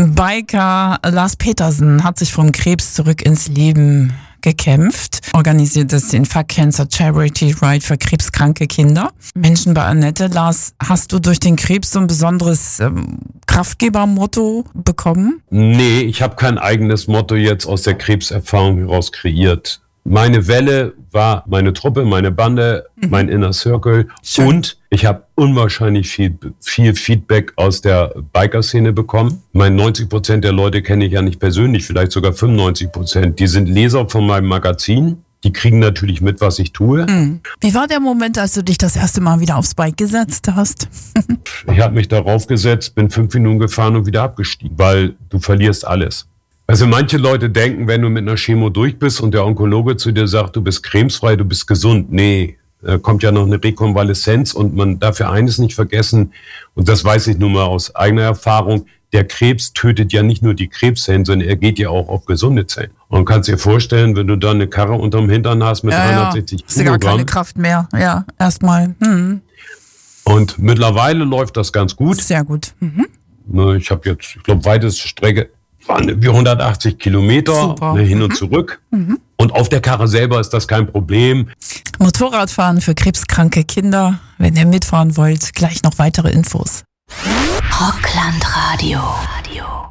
Biker Lars Petersen hat sich vom Krebs zurück ins Leben gekämpft, organisiert es den Fuck Cancer Charity Ride für krebskranke Kinder. Menschen bei Annette. Lars, hast du durch den Krebs so ein besonderes Kraftgebermotto bekommen? Nee, ich habe kein eigenes Motto jetzt aus der Krebserfahrung heraus kreiert. Meine Welle war meine Truppe, meine Bande, mein Inner Circle. Schön. Und ich habe unwahrscheinlich viel Feedback aus der Biker-Szene bekommen. 90% der Leute kenne ich ja nicht persönlich, vielleicht sogar 95%. Die sind Leser von meinem Magazin. Die kriegen natürlich mit, was ich tue. Wie war der Moment, als du dich das erste Mal wieder aufs Bike gesetzt hast? Ich habe mich darauf gesetzt, bin 5 Minuten gefahren und wieder abgestiegen, weil du verlierst alles. Also manche Leute denken, wenn du mit einer Chemo durch bist und der Onkologe zu dir sagt, du bist krebsfrei, du bist gesund. Nee, da kommt ja noch eine Rekonvaleszenz und man darf ja eines nicht vergessen, und das weiß ich nun mal aus eigener Erfahrung, der Krebs tötet ja nicht nur die Krebszellen, sondern er geht ja auch auf gesunde Zellen. Und kannst dir vorstellen, wenn du dann eine Karre unterm Hintern hast mit 360 hast du gar keine Kraft mehr. Ja, erstmal. Und mittlerweile läuft das ganz gut. Sehr gut. Ich habe jetzt, ich glaube, weiteste Strecke waren wie 180 Kilometer hin und zurück. Und auf der Karre selber ist das kein Problem. Motorradfahren für krebskranke Kinder. Wenn ihr mitfahren wollt, gleich noch weitere Infos. Rockland Radio.